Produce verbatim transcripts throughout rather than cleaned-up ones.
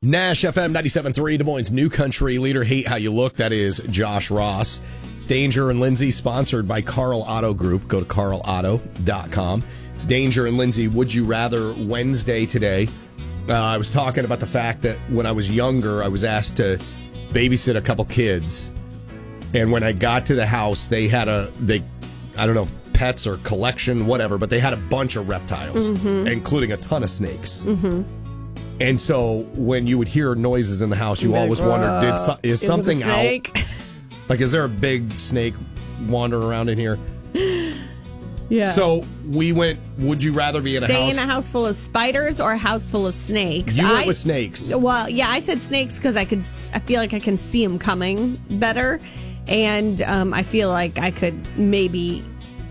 Nash F M ninety-seven point three, Des Moines' new country leader. Hate How You Look. That is Josh Ross. It's Danger and Lindsay, sponsored by Carl Auto Group. Go to carl auto dot com. It's Danger and Lindsay, Would You Rather Wednesday today. Uh, I was talking about the fact that when I was younger, I was asked to babysit a couple kids. And when I got to the house, they had a, they, I don't know, pets or collection, whatever, but they had a bunch of reptiles, mm-hmm. including a ton of snakes. Mm-hmm. And so when you would hear noises in the house, you always like, wondered, did so, is, is something out? Like, is there a big snake wandering around in here? Yeah. So we went, would you rather be in Stay a house? in a house full of spiders or a house full of snakes? You went I, with snakes. Well, yeah, I said snakes because I could. I feel like I can see them coming better. And um, I feel like I could maybe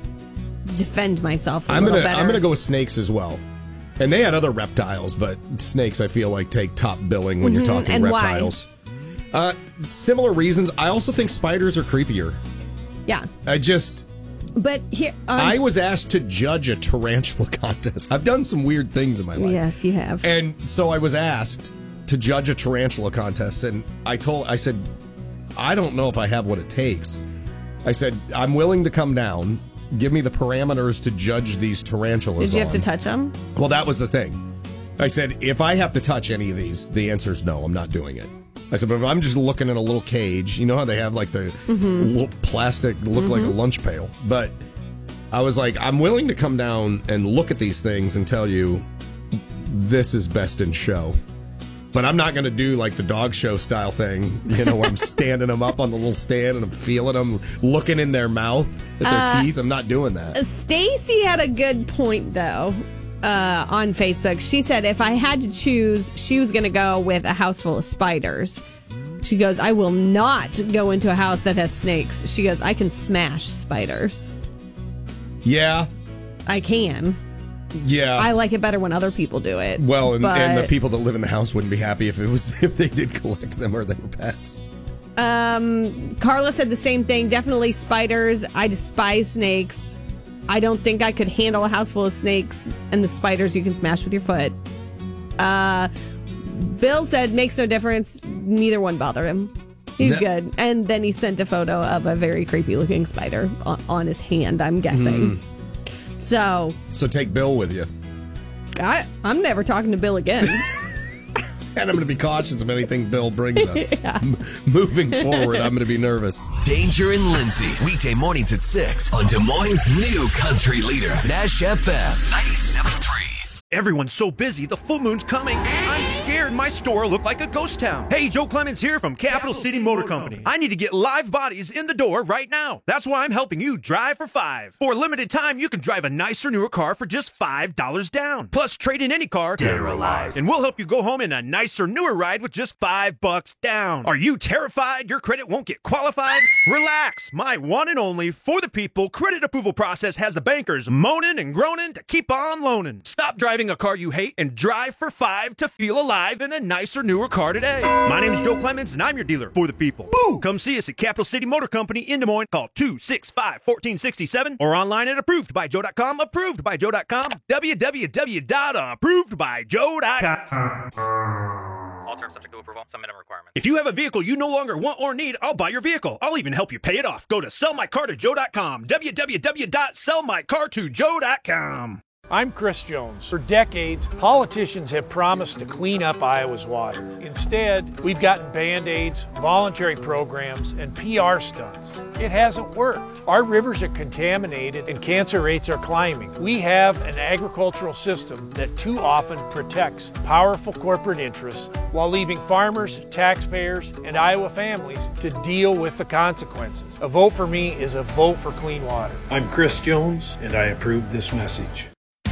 defend myself a I'm little gonna, better. I'm going to go with snakes as well. And they had other reptiles, but snakes, I feel like, take top billing when mm-hmm. you're talking and reptiles. Why? Uh, similar reasons. I also think spiders are creepier. Yeah. I just... But here... Um, I was asked to judge a tarantula contest. I've done some weird things in my life. Yes, you have. And so I was asked to judge a tarantula contest, and I told... I said, I don't know if I have what it takes. I said, I'm willing to come down... Give me the parameters to judge these tarantulas. Did you have on. to touch them? Well, that was the thing. I said, if I have to touch any of these, the answer is no, I'm not doing it. I said, but if I'm just looking in a little cage, you know how they have like the mm-hmm. little plastic, look mm-hmm. like a lunch pail. But I was like, I'm willing to come down and look at these things and tell you this is best in show. But I'm not going to do like the dog show style thing, you know, where I'm standing them up on the little stand and I'm feeling them, looking in their mouth at their uh, teeth. I'm not doing that. Stacy had a good point, though, uh, on Facebook. She said if I had to choose, she was going to go with a house full of spiders. She goes, I will not go into a house that has snakes. She goes, I can smash spiders. Yeah. I can. Yeah, I like it better when other people do it. Well, and, but, and the people that live in the house wouldn't be happy if it was if they did collect them or they were pets. Um, Carla said the same thing. Definitely spiders. I despise snakes. I don't think I could handle a house full of snakes and the spiders you can smash with your foot. Uh, Bill said makes no difference. Neither one bother him. He's no. good. And then he sent a photo of a very creepy looking spider on, on his hand, I'm guessing. Mm. So, so take Bill with you. I, I'm never talking to Bill again. And I'm going to be cautious of anything Bill brings us. Yeah. M- moving forward, I'm going to be nervous. Danger and Lindsay, weekday mornings at six on Des Moines' new country leader, Nash F M ninety-seven point three. Everyone's so busy, the full moon's coming. I'm scared my store looked like a ghost town. Hey, Joe Clemens here from Capital, Capital City, City Motor Company. Company. I need to get live bodies in the door right now. That's why I'm helping you drive for five. For a limited time, you can drive a nicer, newer car for just five dollars down. Plus, trade in any car, dead or alive, and we'll help you go home in a nicer, newer ride with just five bucks down. Are you terrified your credit won't get qualified? Relax. My one and only for the people credit approval process has the bankers moaning and groaning to keep on loaning. Stop driving a car you hate and drive for five to feel alive in a nicer, newer car today. My name is Joe Clemens, and I'm your dealer for the people. Boo! Come see us at Capital City Motor Company in Des Moines. Call two six five, one four six seven or online at approved by joe dot com. approved by joe dot com. w w w dot approved by joe dot com. All terms subject to approval. Some minimum requirements. If you have a vehicle you no longer want or need, I'll buy your vehicle. I'll even help you pay it off. Go to sell my car to joe dot com. w w w dot sell my car to joe dot com. I'm Chris Jones. For decades, politicians have promised to clean up Iowa's water. Instead, we've gotten Band-Aids, voluntary programs, and P R stunts. It hasn't worked. Our rivers are contaminated and cancer rates are climbing. We have an agricultural system that too often protects powerful corporate interests while leaving farmers, taxpayers, and Iowa families to deal with the consequences. A vote for me is a vote for clean water. I'm Chris Jones, and I approve this message.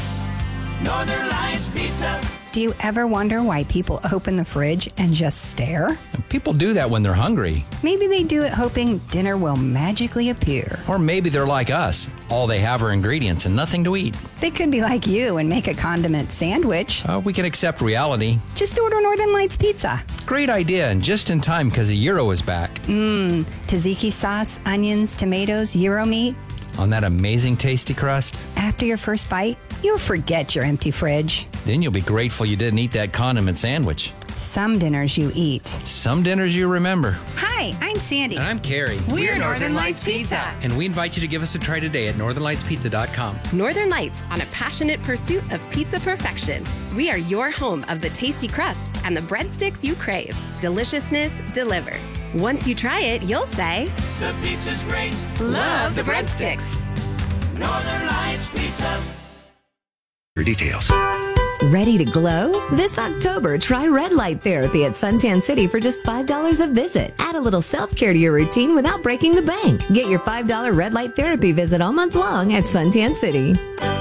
Northern Lights Pizza. Do you ever wonder why people open the fridge and just stare? People do that when they're hungry. Maybe they do it hoping dinner will magically appear. Or maybe they're like us. All they have are ingredients and nothing to eat. They could be like you and make a condiment sandwich. Uh, we can accept reality. Just order Northern Lights Pizza. Great idea, and just in time because a gyro is back. Mmm, tzatziki sauce, onions, tomatoes, gyro meat. On that amazing tasty crust. After your first bite, you'll forget your empty fridge. Then you'll be grateful you didn't eat that condiment sandwich. Some dinners you eat. Some dinners you remember. Hi, I'm Sandy. And I'm Carrie. We're, We're Northern Lights Pizza. And we invite you to give us a try today at northern lights pizza dot com. Northern Lights, on a passionate pursuit of pizza perfection. We are your home of the tasty crust and the breadsticks you crave. Deliciousness delivered. Once you try it, you'll say, the pizza's great. Love the breadsticks. Northern Lights Pizza. For details. Ready to glow? This October, try red light therapy at Suntan City for just five dollars a visit. Add a little self-care to your routine without breaking the bank. Get your five dollars red light therapy visit all month long at Suntan City.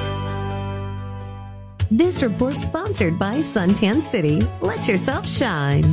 This report sponsored by Suntan City. Let yourself shine.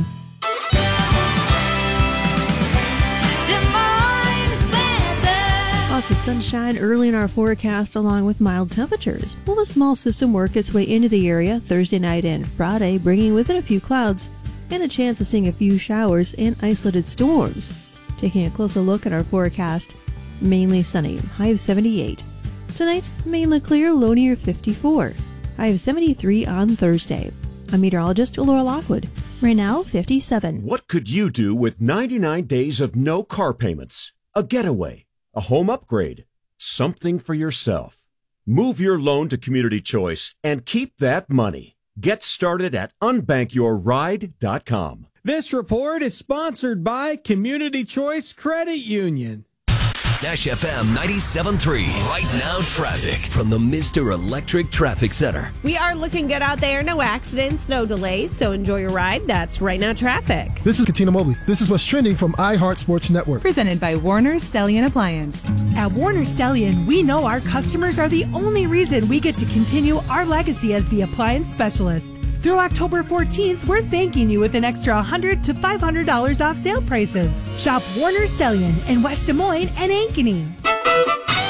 Lots of sunshine early in our forecast along with mild temperatures. Will the small system work its way into the area Thursday night and Friday, bringing with it a few clouds and a chance of seeing a few showers and isolated storms. Taking a closer look at our forecast, mainly sunny, high of seventy-eight. Tonight, mainly clear, low near fifty-four. High of seventy-three on Thursday. I'm meteorologist Laura Lockwood. Right now, fifty-seven. What could you do with ninety-nine days of no car payments? A getaway. A home upgrade, something for yourself. Move your loan to Community Choice and keep that money. Get started at unbank your ride dot com. This report is sponsored by Community Choice Credit Union. Nash F M ninety-seven point three. Right now traffic from the Mister Electric Traffic Center. We are looking good out there. No accidents, no delays. So enjoy your ride. That's Right Now Traffic. This is Katina Mobley. This is what's trending from iHeart Sports Network. Presented by Warner Stellian Appliance. At Warner Stellian, we know our customers are the only reason we get to continue our legacy as the appliance specialist. Through October fourteenth, we're thanking you with an extra one hundred dollars to five hundred dollars off sale prices. Shop Warner Stellian in West Des Moines and Ankeny.